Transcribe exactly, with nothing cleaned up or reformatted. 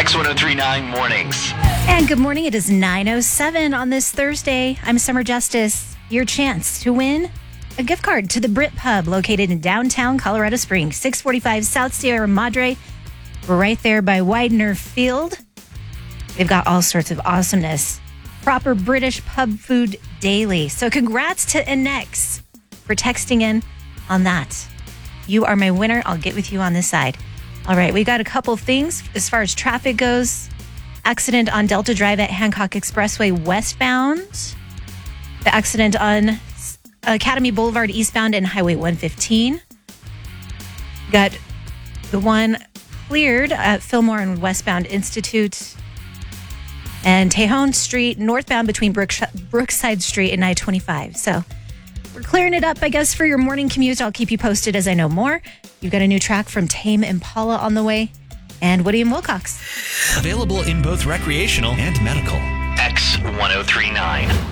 X ten thirty-nine Mornings. And good morning. It is nine oh seven on this Thursday. I'm Summer Justice. Your chance to win a gift card to the Brit Pub located in downtown Colorado Springs, six forty-five South Sierra Madre. We're right there by Widener Field. They've got all sorts of awesomeness. Proper British pub food daily. So congrats to Inex for texting in on that. You are my winner. I'll get with you on this side. All right, we got a couple things as far as traffic goes. Accident on Delta Drive at Hancock Expressway westbound. The accident on Academy Boulevard eastbound and Highway one fifteen. Got the one cleared at Fillmore and westbound Institute. And Tejon Street northbound between Brooks- Brookside Street and I twenty-five. So we're clearing it up, I guess, for your morning commute. I'll keep you posted as I know more. You've got a new track from Tame Impala on the way. And Woody and Wilcox. Available in both recreational and medical. X ten thirty-nine.